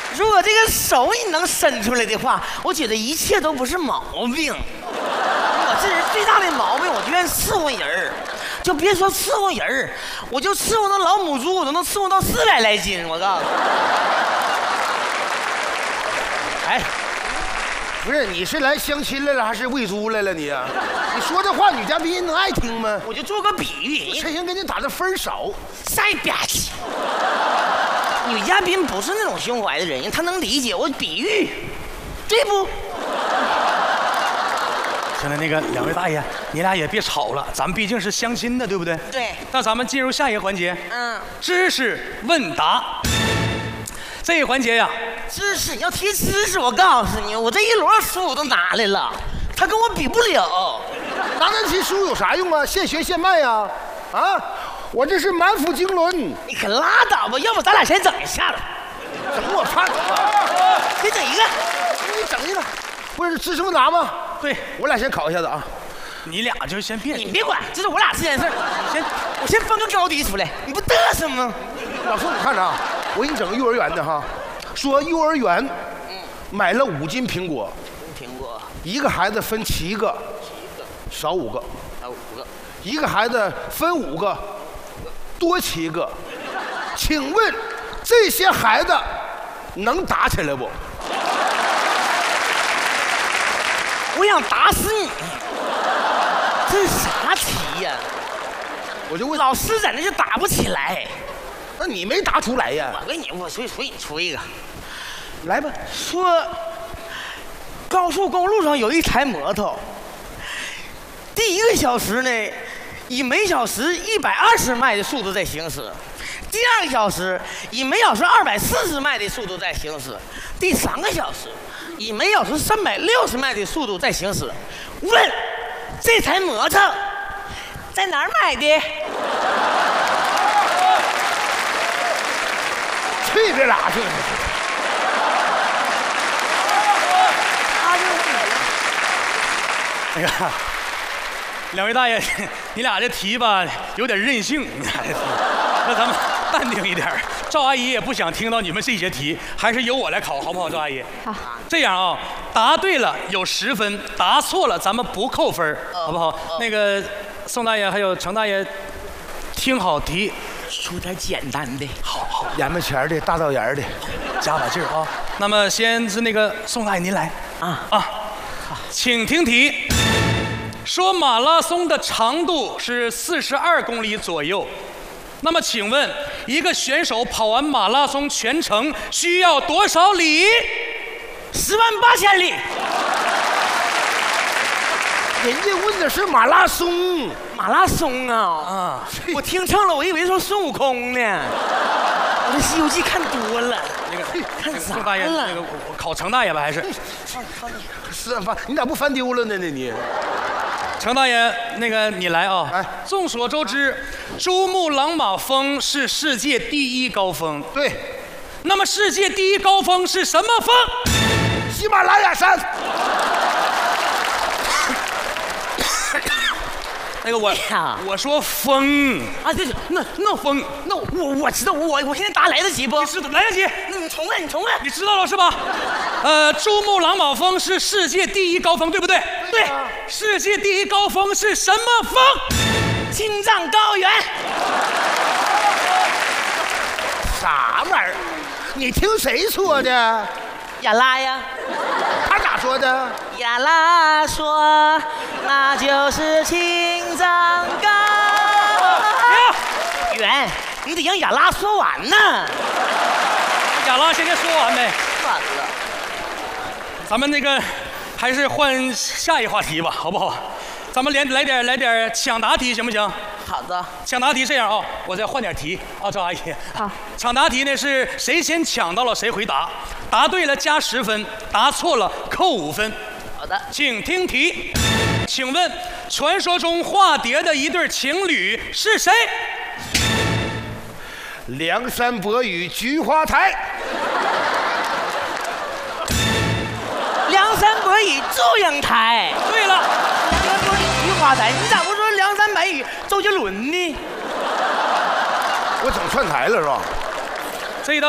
如果这个手你能伸出来的话，我觉得一切都不是毛病。我这人最大的毛病，我就愿意伺候人，就别说伺候人，我就伺候那老母猪，我都能伺候到400来斤。我告诉你， 哎，不是，你是来相亲来了还是喂猪来了你啊？你说这话女嘉宾能爱听吗？ 我就做个比喻， 陈星给你打的分少， 晒吧唧。女嘉宾不是那种胸怀的人，她能理解我比喻，对不？ 行了，那个两位大爷，你俩也别吵了，咱们毕竟是相亲的，对不对？ 对。 那咱们进入下一个环节，知识问答。这一环节呀， 知识你要提知识，我告诉你，我这一摞书我都拿来了，他跟我比不了。 拿那些书有啥用啊？现学现卖呀！啊，我这是满腹经纶。 你可拉倒吧，要不咱俩先整一下子。 整我怕整先整一个， 你整一个，不是知识问答吗？ 对， 我俩先考一下子啊。 你俩就先别， 你别管，这是我俩之间的事儿。我先分个高低出来，你不嘚瑟吗？ 老宋，你看着啊，我给你整个幼儿园的哈，说幼儿园买了5斤苹果，一个孩子分7个，少5个，一个孩子分5个，多7个，请问这些孩子能打起来不？ 我想打死你！这是啥题呀？ 我就问老师在那就打不起来， 那你没答出来呀？ 我给你出一个， 来吧。 说高速公路上有一台摩托，第1个小时呢，以每小时120迈的速度在行驶；第2个小时以每小时240迈的速度在行驶；第3个小时以每小时360迈的速度在行驶。问这台摩托在哪儿买的？ 去别拉去！ 那个两位大爷，你俩这题吧有点任性，那咱们淡定一点。赵阿姨也不想听到你们这些题，还是由我来考，好不好？赵阿姨， 好。 这样啊，答对了有10分，答错了咱们不扣分，好不好？那个宋大爷还有程大爷，听好题， 出点简单的。 好， 眼巴前的，大道沿的， 加把劲儿啊！那么先是那个宋大爷您来啊，请听题。说马拉松的长度是42公里左右，那么请问一个选手跑完马拉松全程需要多少里 ？108000里。 人家问的是马拉松。 马拉松啊！我听错了，我以为说孙悟空呢。我这《西游记》看多了。 那个看啥宋大爷，那个我考程大爷吧，还是？ 是翻，你咋不翻丢了呢？你？ 程大爷，那个你来啊！ 哎， 众所周知，珠穆朗玛峰是世界第1高峰。 对。 那么世界第1高峰是什么峰？ 喜马拉雅山。 那个我说峰啊，对，那峰，那我知道，我现在答来得及不？ 你知道来得及？ 那你重问， 你知道了是吧？珠穆朗玛峰是世界第1高峰，对不对？ 对。 世界第1高峰是什么峰？ 青藏高原。 啥玩意儿？你听谁说的？ 亚拉呀。 他咋说的？ 亚拉说，那就是青藏高原。你得让亚拉说完呢。 亚拉先说完呗。 完了。 咱们那个还是换下一话题吧，好不好？咱们来点抢答题，行不行？ 好的。 抢答题这样啊，我再换点题啊，赵阿姨。 好。 抢答题呢是谁先抢到了谁回答，答对了加10分，答错了扣5分。 好的， 请听题。请问，传说中化蝶的一对情侣是谁？ 梁山伯与菊花台。 梁山伯与祝英台。 对了， 梁山伯与菊花台，你咋不说梁山伯与周杰伦呢？ 我整串台了是吧？